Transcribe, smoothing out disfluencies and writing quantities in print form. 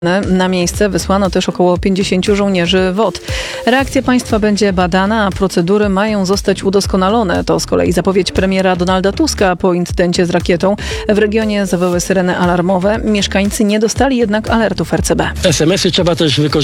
Na miejsce wysłano też około 50 żołnierzy WOT. Reakcja państwa będzie badana, a procedury mają zostać udoskonalone. To z kolei zapowiedź premiera Donalda Tuska po incydencie z rakietą. W regionie zawyły syreny alarmowe. Mieszkańcy nie dostali jednak alertów RCB. SMS-y trzeba też wykorzystać.